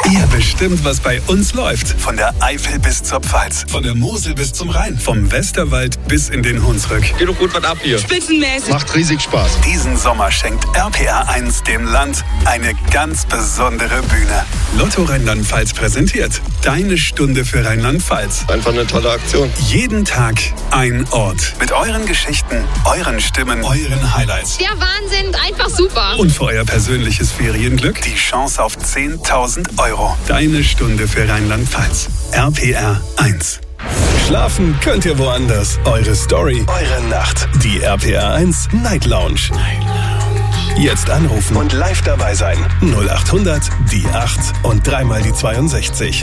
Ihr bestimmt, was bei uns läuft. Von der Eifel bis zur Pfalz, von der Mosel bis zum Rhein, vom Westerwald bis in den Hunsrück. Geht doch gut was ab hier. Spitzenmäßig. Macht riesig Spaß. Diesen Sommer schenkt RPR 1 dem Land eine ganz besondere Bühne. Lotto Rheinland-Pfalz präsentiert Deine Stunde für Rheinland-Pfalz. Einfach eine tolle Aktion. Jeden Tag ein Ort. Mit euren Geschichten, euren Stimmen, euren Highlights. Der Wahnsinn, einfach super. Und für euer persönliches Ferienglück die Chance auf 10.000 €. Deine Stunde für Rheinland-Pfalz. RPR 1. Schlafen könnt ihr woanders. Eure Story, eure Nacht. Die RPR 1 Night Lounge. Jetzt anrufen und live dabei sein. 0800 die 8 und dreimal die 62.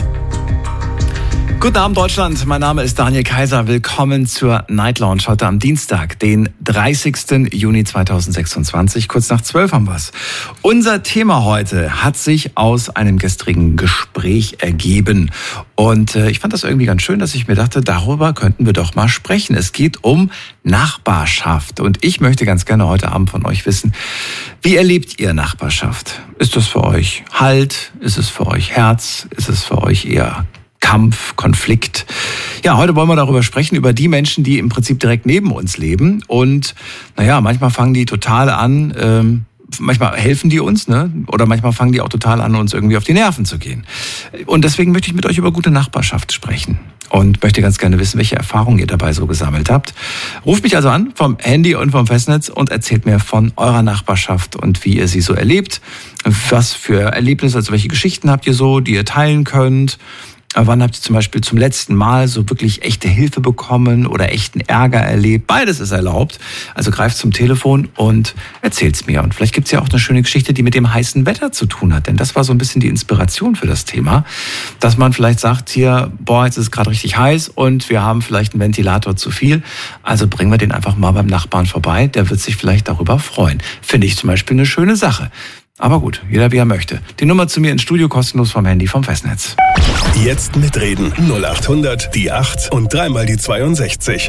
Guten Abend Deutschland, mein Name ist Daniel Kaiser. Willkommen zur Night Lounge heute am Dienstag, den 30. Juni 2026. Kurz nach 12 haben wir's. Unser Thema heute hat sich aus einem gestrigen Gespräch ergeben. Und ich fand das irgendwie ganz schön, dass ich mir dachte, darüber könnten wir doch mal sprechen. Es geht um Nachbarschaft. Und ich möchte ganz gerne heute Abend von euch wissen, wie erlebt ihr Nachbarschaft? Ist das für euch Halt? Ist es für euch Herz? Ist es für euch eher Kampf, Konflikt? Ja, heute wollen wir darüber sprechen, über die Menschen, die im Prinzip direkt neben uns leben. Und manchmal fangen die total an, manchmal helfen die uns, ne? Oder manchmal fangen die auch total an, uns irgendwie auf die Nerven zu gehen. Und deswegen möchte ich mit euch über gute Nachbarschaft sprechen. Und möchte ganz gerne wissen, welche Erfahrungen ihr dabei so gesammelt habt. Ruft mich also an vom Handy und vom Festnetz und erzählt mir von eurer Nachbarschaft und wie ihr sie so erlebt. Was für Erlebnisse, also welche Geschichten habt ihr so, die ihr teilen könnt. Wann habt ihr zum Beispiel zum letzten Mal so wirklich echte Hilfe bekommen oder echten Ärger erlebt? Beides ist erlaubt. Also greift zum Telefon und erzählt's mir. Und vielleicht gibt's ja auch eine schöne Geschichte, die mit dem heißen Wetter zu tun hat. Denn das war so ein bisschen die Inspiration für das Thema. Dass man vielleicht sagt, hier, jetzt ist es gerade richtig heiß und wir haben vielleicht einen Ventilator zu viel. Also bringen wir den einfach mal beim Nachbarn vorbei. Der wird sich vielleicht darüber freuen. Finde ich zum Beispiel eine schöne Sache. Aber gut, jeder wie er möchte. Die Nummer zu mir ins Studio kostenlos vom Handy vom Festnetz. Jetzt mitreden. 0800 die 8 und dreimal die 62.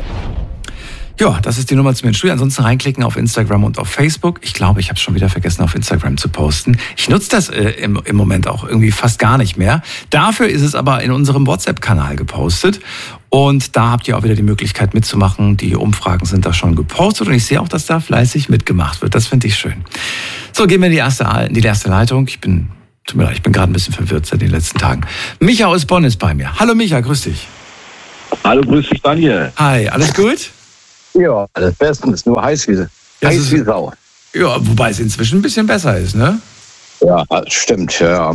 Ja, das ist die Nummer zu mir ins Studio. Ansonsten reinklicken auf Instagram und auf Facebook. Ich glaube, ich habe es schon wieder vergessen, auf Instagram zu posten. Ich nutze das im Moment auch irgendwie fast gar nicht mehr. Dafür ist es aber in unserem WhatsApp-Kanal gepostet. Und da habt ihr auch wieder die Möglichkeit mitzumachen. Die Umfragen sind da schon gepostet und ich sehe auch, dass da fleißig mitgemacht wird. Das finde ich schön. So, gehen wir in die erste Leitung. Tut mir leid, ich bin gerade ein bisschen verwirrt seit den letzten Tagen. Micha aus Bonn ist bei mir. Hallo Micha, grüß dich. Hallo, grüß dich Daniel. Hi, alles gut? Ja, alles bestens, nur heiß wie Sau. Ja, wobei es inzwischen ein bisschen besser ist, ne? Ja, stimmt, ja.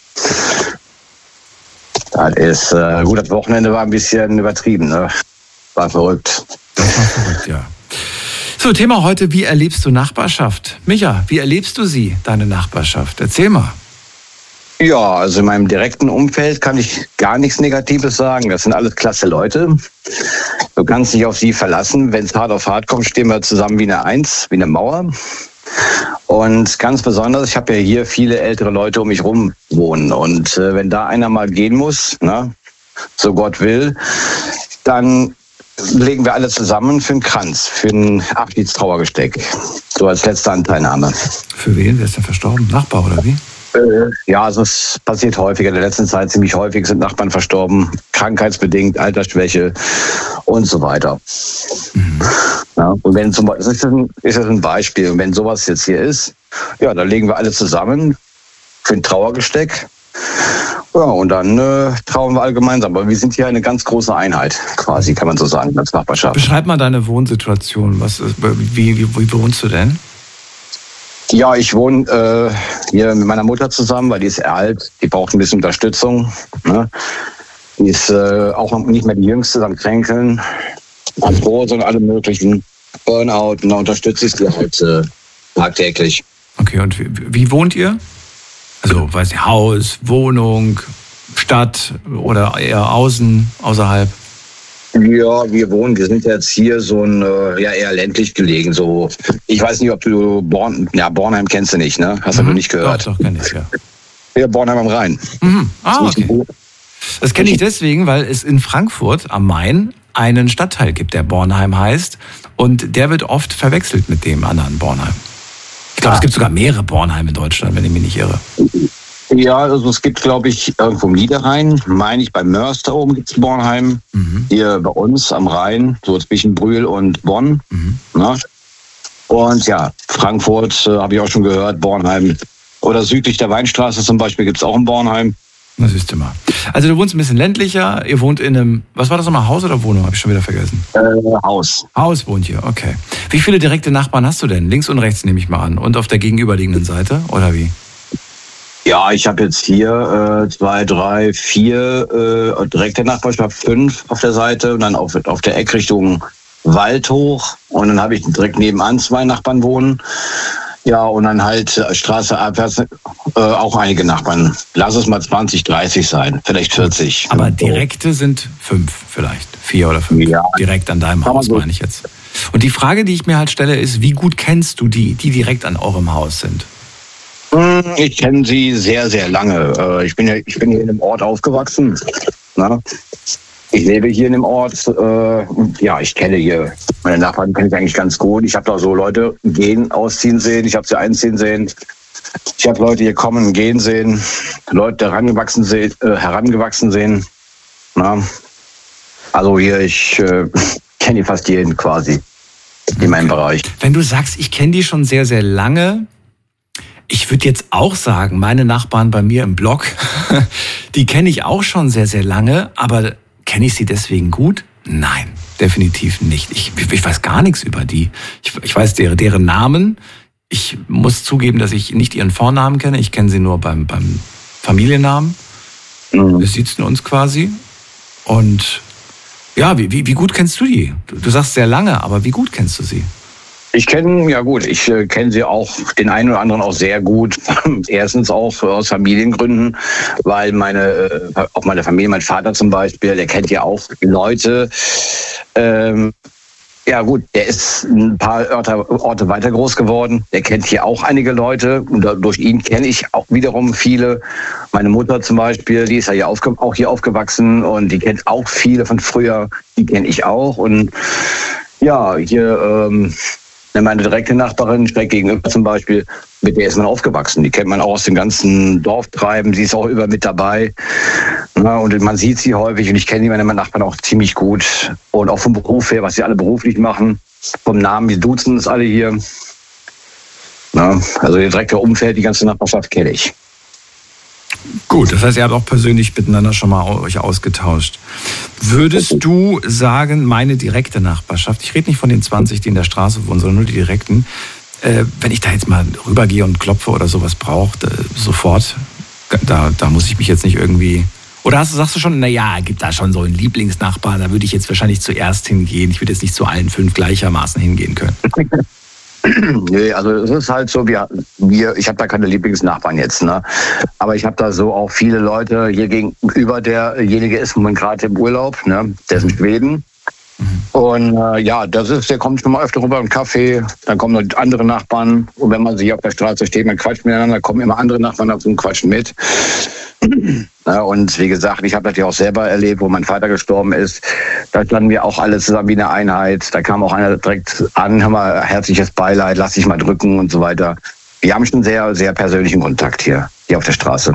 Das ist, gut, das Wochenende war ein bisschen übertrieben, ne? War verrückt. Das war verrückt, ja. So, Thema heute, wie erlebst du Nachbarschaft? Micha, wie erlebst du sie, deine Nachbarschaft? Erzähl mal. Ja, also in meinem direkten Umfeld kann ich gar nichts Negatives sagen. Das sind alles klasse Leute. Du kannst dich auf sie verlassen. Wenn es hart auf hart kommt, stehen wir zusammen wie eine Eins, wie eine Mauer. Und ganz besonders, ich habe ja hier viele ältere Leute um mich rum wohnen. Und wenn da einer mal gehen muss, so Gott will, dann legen wir alle zusammen für einen Kranz, für ein Abschiedstrauergesteck. So als letzte Anteilnahme. Für wen? Wer ist denn verstorben? Nachbar oder wie? Ja, also es passiert häufiger. In der letzten Zeit ziemlich häufig sind Nachbarn verstorben. Krankheitsbedingt, Altersschwäche und so weiter. Mhm. Ja, und wenn das ist ein Beispiel. Und wenn sowas jetzt hier ist, ja, dann legen wir alle zusammen für ein Trauergesteck. Ja, und dann trauern wir alle gemeinsam. Aber wir sind hier eine ganz große Einheit, quasi, kann man so sagen, als Nachbarschaft. Beschreib mal deine Wohnsituation. Wie wohnst du denn? Ja, ich wohne hier mit meiner Mutter zusammen, weil die ist alt, die braucht ein bisschen Unterstützung. Ne? Die ist auch nicht mehr die Jüngste, am Kränkeln, Arthrose und alle möglichen Burnout. Und da unterstütze ich die halt tagtäglich. Okay, und wie wohnt ihr? Also, weiß ich, Haus, Wohnung, Stadt oder eher außerhalb? Ja, wir sind jetzt hier so eher ländlich gelegen. So, ich weiß nicht, ob du Bornheim kennst du nicht, ne? Hast du noch nicht gehört? Doch, kenn ich, ja. Ja, Bornheim am Rhein. Mhm. Okay. Das kenne ich deswegen, weil es in Frankfurt am Main einen Stadtteil gibt, der Bornheim heißt. Und der wird oft verwechselt mit dem anderen Bornheim. Ich glaube, es gibt sogar mehrere Bornheim in Deutschland, wenn ich mich nicht irre. Ja, also es gibt, glaube ich, irgendwo im Niederrhein, meine ich, bei Mörs da oben gibt es Bornheim. Hier bei uns am Rhein, so zwischen Brühl und Bonn. Ne? Und ja, Frankfurt habe ich auch schon gehört, Bornheim. Oder südlich der Weinstraße zum Beispiel gibt es auch ein Bornheim. Das siehst du mal. Also du wohnst ein bisschen ländlicher, ihr wohnt in einem, was war das nochmal, Haus oder Wohnung? Habe ich schon wieder vergessen. Haus. Haus wohnt hier, okay. Wie viele direkte Nachbarn hast du denn? Links und rechts nehme ich mal an. Und auf der gegenüberliegenden Seite, oder wie? Ja, ich habe jetzt hier 2, 3, 4 direkte Nachbarschaft, 5 auf der Seite und dann auf der Eckrichtung Wald hoch. Und dann habe ich direkt nebenan 2 Nachbarn wohnen. Ja, und dann halt Straße abwärts auch einige Nachbarn. Lass es mal 20, 30 sein, vielleicht 40. Aber direkte sind 5 vielleicht, 4 oder 5. Ja. Direkt an deinem Haus, meine ich jetzt. Und die Frage, die ich mir halt stelle, ist, wie gut kennst du die direkt an eurem Haus sind? Ich kenne sie sehr, sehr lange. Ich bin hier in dem Ort aufgewachsen. Na? Ich lebe hier in dem Ort. Ja, ich kenne hier meine Nachbarn, kenne ich eigentlich ganz gut. Ich habe da so Leute gehen, ausziehen sehen. Ich habe sie einziehen sehen. Ich habe Leute hier kommen und gehen sehen. Leute herangewachsen sehen. Na? Also hier, ich kenne fast jeden quasi in meinem Bereich. Wenn du sagst, ich kenne die schon sehr, sehr lange, ich würde jetzt auch sagen, meine Nachbarn bei mir im Block, die kenne ich auch schon sehr, sehr lange, aber kenne ich sie deswegen gut? Nein, definitiv nicht. Ich weiß gar nichts über die. Ich weiß deren Namen. Ich muss zugeben, dass ich nicht ihren Vornamen kenne. Ich kenne sie nur beim Familiennamen. Wir sitzen uns quasi. Und ja, wie gut kennst du die? Du sagst sehr lange, aber wie gut kennst du sie? Ich kenne sie auch, den einen oder anderen auch sehr gut. Erstens auch aus Familiengründen, weil meine Familie, mein Vater zum Beispiel, der kennt ja auch Leute. Ja gut, der ist ein paar Orte weiter groß geworden. Der kennt hier auch einige Leute und durch ihn kenne ich auch wiederum viele. Meine Mutter zum Beispiel, die ist ja hier auch hier aufgewachsen und die kennt auch viele von früher. Die kenne ich auch und ja, hier meine direkte Nachbarin, schräg gegenüber zum Beispiel, mit der ist man aufgewachsen. Die kennt man auch aus dem ganzen Dorftreiben. Sie ist auch über mit dabei. Ja, und man sieht sie häufig und ich kenne meine Nachbarn auch ziemlich gut. Und auch vom Beruf her, was sie alle beruflich machen. Vom Namen, wir duzen uns alle hier. Ja, also ihr direkter Umfeld, die ganze Nachbarschaft kenne ich. Gut, das heißt, ihr habt auch persönlich miteinander schon mal euch ausgetauscht. Würdest du sagen, meine direkte Nachbarschaft, ich rede nicht von den 20, die in der Straße wohnen, sondern nur die direkten, wenn ich da jetzt mal rübergehe und klopfe oder sowas brauche, sofort, da muss ich mich jetzt nicht irgendwie... Oder sagst du schon, naja, gibt da schon so einen Lieblingsnachbarn, da würde ich jetzt wahrscheinlich zuerst hingehen. Ich würde jetzt nicht zu allen 5 gleichermaßen hingehen können. Nee, also es ist halt so, ich habe da keine Lieblingsnachbarn jetzt, ne? Aber ich habe da so auch viele Leute hier gegenüber, derjenige ist gerade im Urlaub, ne? Der ist in Schweden. Und ja, der kommt schon mal öfter rüber im Café, dann kommen noch andere Nachbarn und wenn man sich auf der Straße steht, man quatscht miteinander, kommen immer andere Nachbarn dazu und quatschen mit. Ja, und wie gesagt, ich habe das ja auch selber erlebt, wo mein Vater gestorben ist. Da standen wir auch alle zusammen wie eine Einheit. Da kam auch einer direkt an, hör mal, herzliches Beileid, lass dich mal drücken und so weiter. Wir haben schon sehr, sehr persönlichen Kontakt hier auf der Straße.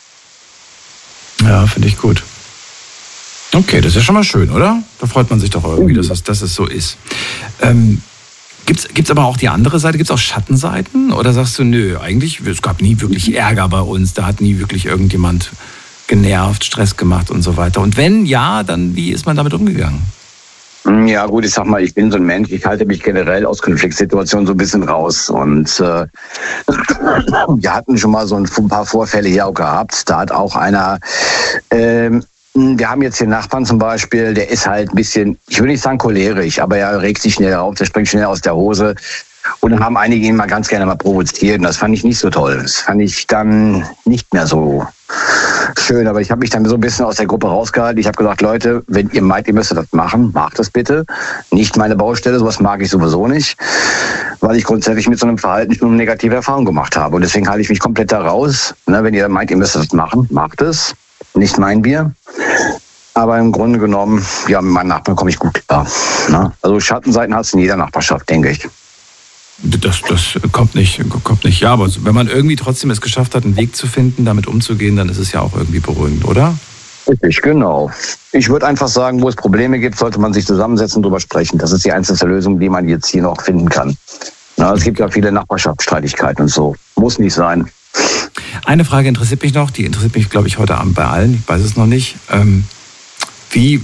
Ja, finde ich gut. Okay, das ist ja schon mal schön, oder? Da freut man sich doch irgendwie, dass es so ist. Gibt's aber auch die andere Seite? Gibt's auch Schattenseiten? Oder sagst du, nö, eigentlich, es gab nie wirklich Ärger bei uns, da hat nie wirklich irgendjemand genervt, Stress gemacht und so weiter. Und wenn ja, dann wie ist man damit umgegangen? Ja gut, ich sag mal, ich bin so ein Mensch, ich halte mich generell aus Konfliktsituationen so ein bisschen raus. Und wir hatten schon mal so ein paar Vorfälle hier auch gehabt. Da hat auch einer... wir haben jetzt hier einen Nachbarn zum Beispiel, der ist halt ein bisschen, ich will nicht sagen cholerisch, aber er regt sich schnell auf, der springt schnell aus der Hose. Und dann haben einige ihn mal ganz gerne mal provoziert und das fand ich nicht so toll. Das fand ich dann nicht mehr so schön, aber ich habe mich dann so ein bisschen aus der Gruppe rausgehalten. Ich habe gesagt, Leute, wenn ihr meint, ihr müsstet das machen, macht das bitte. Nicht meine Baustelle, sowas mag ich sowieso nicht, weil ich grundsätzlich mit so einem Verhalten schon eine negative Erfahrung gemacht habe. Und deswegen halte ich mich komplett da raus. Wenn ihr meint, ihr müsstet das machen, macht es. Nicht mein Bier. Aber im Grunde genommen, ja, mit meinen Nachbarn komme ich gut klar. Also Schattenseiten hat es in jeder Nachbarschaft, denke ich. Das kommt nicht. Ja, aber wenn man irgendwie trotzdem es geschafft hat, einen Weg zu finden, damit umzugehen, dann ist es ja auch irgendwie beruhigend, oder? Richtig, genau. Ich würde einfach sagen, wo es Probleme gibt, sollte man sich zusammensetzen und drüber sprechen. Das ist die einzige Lösung, die man jetzt hier noch finden kann. Na, es gibt ja viele Nachbarschaftsstreitigkeiten und so. Muss nicht sein. Eine Frage interessiert mich noch, die interessiert mich, glaube ich, heute Abend bei allen. Ich weiß es noch nicht. Wie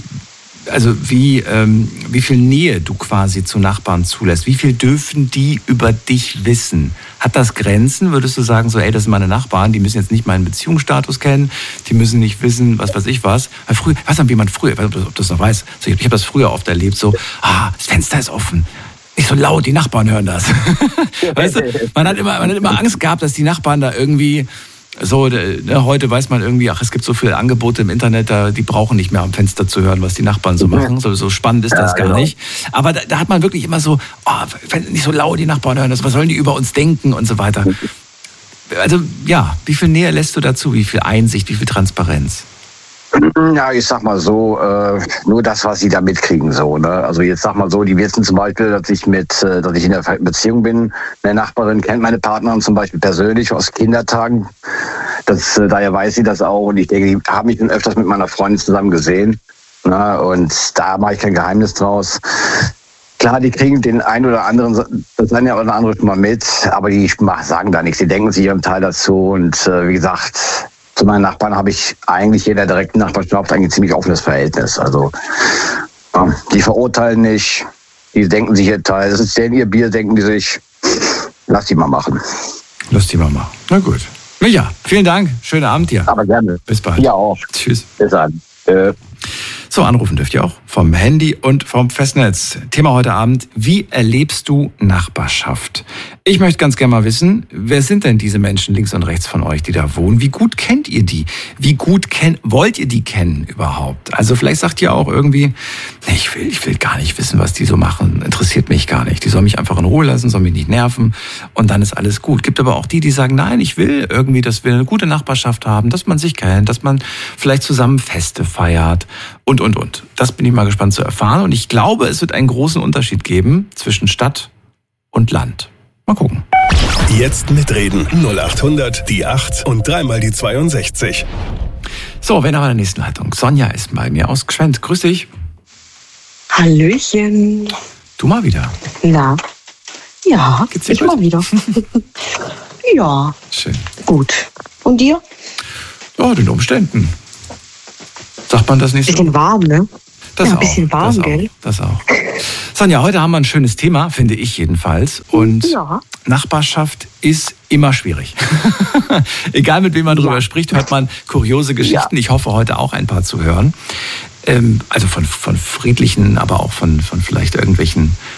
viel Nähe du quasi zu Nachbarn zulässt? Wie viel dürfen die über dich wissen? Hat das Grenzen? Würdest du sagen, so, ey, das sind meine Nachbarn, die müssen jetzt nicht meinen Beziehungsstatus kennen, die müssen nicht wissen, was weiß ich was. Weil früher, ich weiß nicht, wie man früher, ich weiß nicht, ob du das noch weißt, ich habe das früher oft erlebt, so, das Fenster ist offen. Nicht so laut, die Nachbarn hören das. Weißt du, man hat immer Angst gehabt, dass die Nachbarn da irgendwie so, heute weiß man irgendwie, es gibt so viele Angebote im Internet, die brauchen nicht mehr am Fenster zu hören, was die Nachbarn so machen. So spannend ist das gar nicht. Aber da hat man wirklich immer so, nicht so laut, die Nachbarn hören das, was sollen die über uns denken und so weiter. Also ja, wie viel Nähe lässt du dazu? Wie viel Einsicht, wie viel Transparenz? Ja, ich sag mal so, nur das, was sie da mitkriegen, so, ne? Also jetzt sag mal so, die wissen zum Beispiel, dass ich in der Beziehung bin. Eine Nachbarin kennt meine Partnerin zum Beispiel persönlich aus Kindertagen. Daher weiß sie das auch und ich denke, die haben mich schon öfters mit meiner Freundin zusammen gesehen. Ne? Und da mache ich kein Geheimnis draus. Klar, die kriegen den einen oder anderen, das eine oder andere schon mal mit, aber die sagen da nichts. Die denken sich ihren Teil dazu und wie gesagt, zu meinen Nachbarn habe ich eigentlich in der direkten Nachbarschaft ein ziemlich offenes Verhältnis. Also die verurteilen nicht, die denken sich ihr Teil. Das ist denen ihr Bier, denken die sich, lass die mal machen. Lass die mal machen. Na gut. Micha, vielen Dank. Schönen Abend dir. Aber gerne. Bis bald. Ja auch. Tschüss. Bis dann. So, anrufen dürft ihr auch vom Handy und vom Festnetz. Thema heute Abend, wie erlebst du Nachbarschaft? Ich möchte ganz gerne mal wissen, wer sind denn diese Menschen links und rechts von euch, die da wohnen? Wie gut kennt ihr die? Wie gut wollt ihr die kennen überhaupt? Also vielleicht sagt ihr auch irgendwie, ich will gar nicht wissen, was die so machen. Interessiert mich gar nicht. Die sollen mich einfach in Ruhe lassen, sollen mich nicht nerven und dann ist alles gut. Gibt aber auch die sagen, nein, ich will irgendwie, dass wir eine gute Nachbarschaft haben, dass man sich kennt, dass man vielleicht zusammen Feste feiert und. Das bin ich mal gespannt zu erfahren. Und ich glaube, es wird einen großen Unterschied geben zwischen Stadt und Land. Mal gucken. Jetzt mitreden. 0800 die 8 und dreimal die 62. So, wen haben wir in der nächsten Leitung? Sonja ist bei mir aus Gschwend. Grüß dich. Hallöchen. Du mal wieder. Na, ja, Geht's dir ich gut? mal wieder. Ja, Schön. gut. Und dir? Ja, den Umständen. Sagt man das nicht so? Bisschen warm, ne? Das ja, ein auch, bisschen warm, gell? Das auch. Sonja, heute haben wir ein schönes Thema, finde ich jedenfalls. Und Ja. Nachbarschaft ist immer schwierig. Egal mit wem man drüber spricht, hört man kuriose Geschichten. Ich hoffe, heute auch ein paar zu hören. Also von friedlichen, aber auch von vielleicht irgendwelchen